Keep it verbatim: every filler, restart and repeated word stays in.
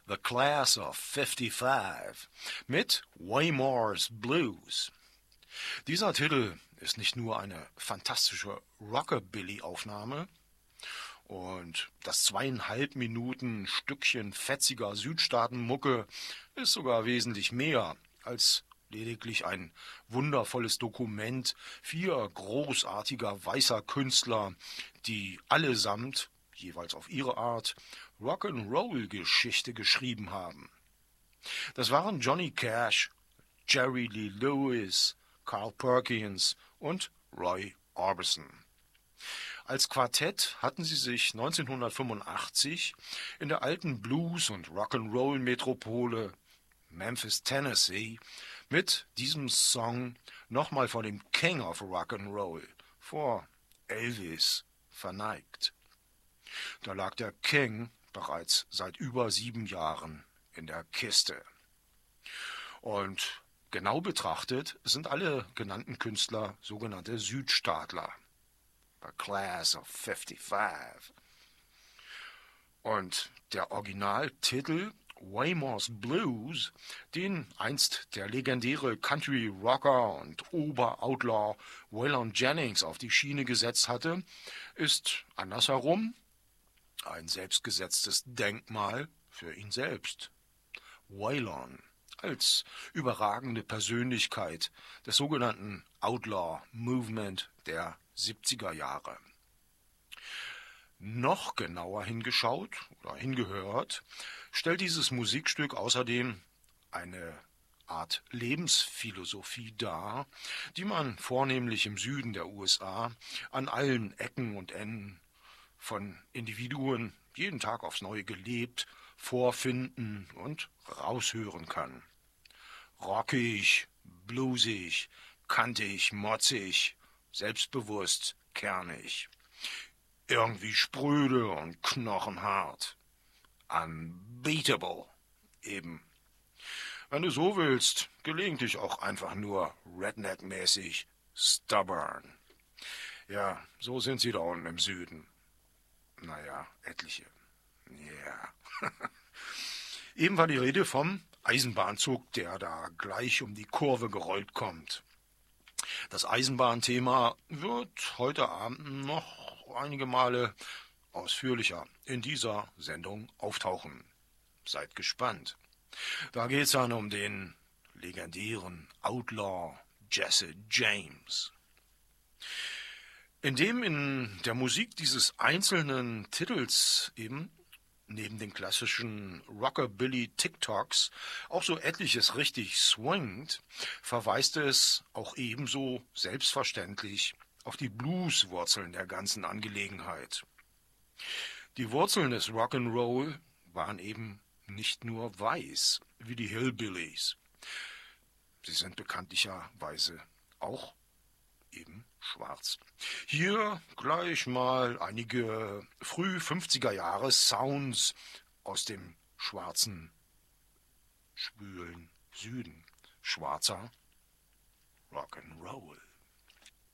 The Class of fifty-five mit Waymore's Blues. Dieser Titel ist nicht nur eine fantastische Rockabilly-Aufnahme und das zweieinhalb Minuten Stückchen fetziger Südstaatenmucke ist sogar wesentlich mehr als lediglich ein wundervolles Dokument vier großartiger weißer Künstler, die allesamt, jeweils auf ihre Art, Rock'n'Roll-Geschichte geschrieben haben. Das waren Johnny Cash, Jerry Lee Lewis, Carl Perkins und Roy Orbison. Als Quartett hatten sie sich neunzehnhundertfünfundachtzig in der alten Blues- und Rock'n'Roll-Metropole Memphis, Tennessee mit diesem Song nochmal vor dem King of Rock'n'Roll, vor Elvis, verneigt. Da lag der King bereits seit über sieben Jahren in der Kiste. Und genau betrachtet sind alle genannten Künstler sogenannte Südstaatler. The Class of fifty-five. Und der Originaltitel Waymore's Blues, den einst der legendäre Country-Rocker und Ober-Outlaw Waylon Jennings auf die Schiene gesetzt hatte, ist andersherum ein selbstgesetztes Denkmal für ihn selbst. Waylon als überragende Persönlichkeit des sogenannten Outlaw Movement der siebziger Jahre. Noch genauer hingeschaut oder hingehört, stellt dieses Musikstück außerdem eine Art Lebensphilosophie dar, die man vornehmlich im Süden der U S A an allen Ecken und Enden von Individuen jeden Tag aufs Neue gelebt, vorfinden und raushören kann. Rockig, bluesig, kantig, motzig, selbstbewusst, kernig. Irgendwie spröde und knochenhart. Unbeatable, eben. Wenn du so willst, gelegentlich auch einfach nur Redneck-mäßig stubborn. Ja, so sind sie da unten im Süden. Naja, etliche. Ja. Yeah. Eben war die Rede vom Eisenbahnzug, der da gleich um die Kurve gerollt kommt. Das Eisenbahnthema wird heute Abend noch einige Male ausführlicher in dieser Sendung auftauchen. Seid gespannt. Da geht es dann um den legendären Outlaw Jesse James. Indem in der Musik dieses einzelnen Titels eben neben den klassischen Rockabilly-TikToks auch so etliches richtig swingt, verweist es auch ebenso selbstverständlich auf die Blues-Wurzeln der ganzen Angelegenheit. Die Wurzeln des Rock'n'Roll waren eben nicht nur weiß, wie die Hillbillies. Sie sind bekanntlicherweise auch eben schwarz. Hier gleich mal einige früh fünfziger Jahre Sounds aus dem schwarzen, schwülen Süden. Schwarzer Rock'n'Roll.